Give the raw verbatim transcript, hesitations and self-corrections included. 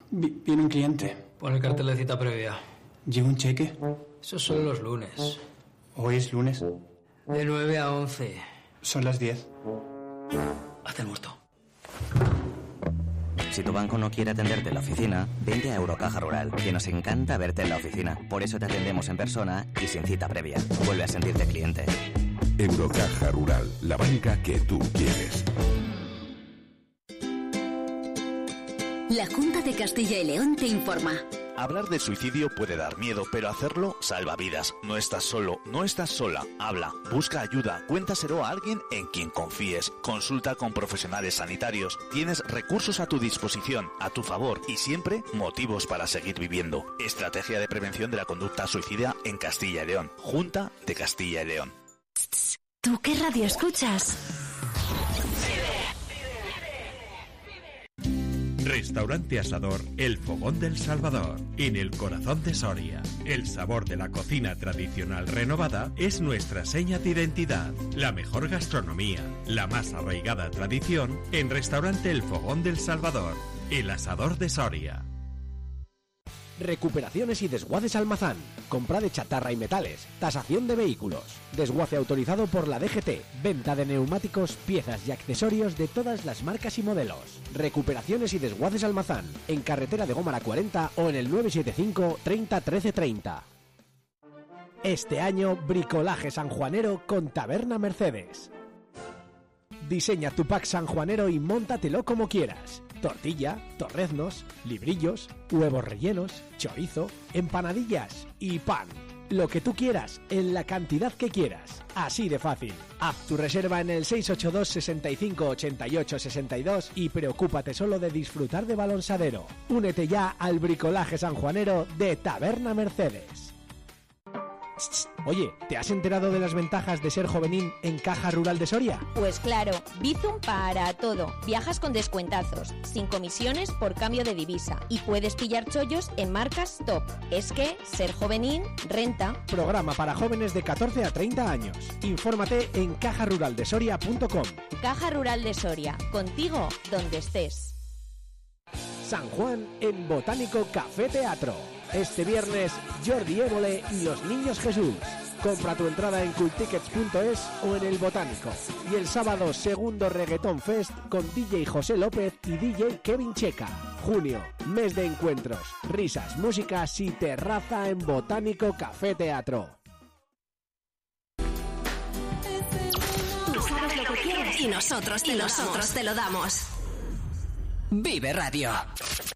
Vi- viene un cliente. Pon el cartel de cita previa. ¿Llevo un cheque? Eso son los lunes. Hoy es lunes. De nueve a once. Son las diez. Haz el muerto. Si tu banco no quiere atenderte en la oficina, vente a Eurocaja Rural, que nos encanta verte en la oficina. Por eso te atendemos en persona y sin cita previa. Vuelve a sentirte cliente. Eurocaja Rural, la banca que tú quieres. La Junta de Castilla y León te informa. Hablar de suicidio puede dar miedo, pero hacerlo salva vidas. No estás solo, no estás sola. Habla, busca ayuda, cuéntaselo a alguien en quien confíes. Consulta con profesionales sanitarios. Tienes recursos a tu disposición, a tu favor y siempre motivos para seguir viviendo. Estrategia de prevención de la conducta suicida en Castilla y León. Junta de Castilla y León. ¿Tú qué radio escuchas? Restaurante Asador El Fogón del Salvador, en el corazón de Soria. El sabor de la cocina tradicional renovada es nuestra seña de identidad. La mejor gastronomía, la más arraigada tradición en Restaurante El Fogón del Salvador, el Asador de Soria. Recuperaciones y desguaces Almazán. Compra de chatarra y metales. Tasación de vehículos. Desguace autorizado por la D G T. Venta de neumáticos, piezas y accesorios de todas las marcas y modelos. Recuperaciones y desguaces Almazán. En carretera de Gómara cuarenta o en el nueve siete cinco treinta trece treinta. Este año, bricolaje sanjuanero con Taberna Mercedes. Diseña tu pack sanjuanero y móntatelo como quieras. Tortilla, torreznos, librillos, huevos rellenos, chorizo, empanadillas y pan. Lo que tú quieras, en la cantidad que quieras. Así de fácil. Haz tu reserva en el seis ocho dos, sesenta y cinco, ochenta y ocho, sesenta y dos y preocúpate solo de disfrutar de balonsadero. Únete ya al bricolaje sanjuanero de Taberna Mercedes. Oye, ¿te has enterado de las ventajas de ser jovenín en Caja Rural de Soria? Pues claro, Bizum para todo. Viajas con descuentazos, sin comisiones por cambio de divisa y puedes pillar chollos en marcas top. Es que ser jovenín renta. Programa para jóvenes de catorce a treinta años. Infórmate en caja rural de soria punto com. Caja Rural de Soria, contigo donde estés. San Juan en Botánico Café Teatro. Este viernes, Jordi Évole y los Niños Jesús. Compra tu entrada en cooltickets punto es o en el Botánico. Y el sábado, segundo Reggaeton Fest con D J José López y D J Kevin Checa. Junio, mes de encuentros, risas, músicas y terraza en Botánico Café Teatro. Tú sabes lo que quieres y nosotros, y nosotros te lo damos. Vive Radio.